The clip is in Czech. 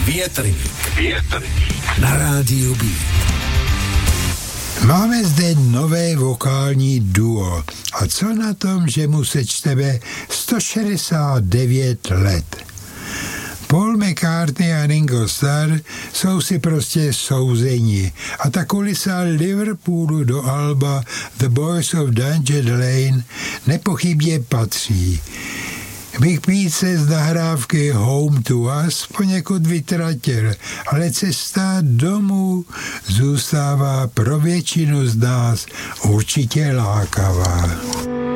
Větrník na rádiu B. Máme zde nové vokální duo. A co na tom, že mu sečteme 169 let? Paul McCartney a Ringo Starr jsou si prostě souzeni a ta kulisa Liverpoolu do alba The Boys of Dungeon Lane nepochybně patří. Big Pete se z nahrávky Home to Us poněkud vytratil, ale cesta domů zůstává pro většinu z nás určitě lákavá.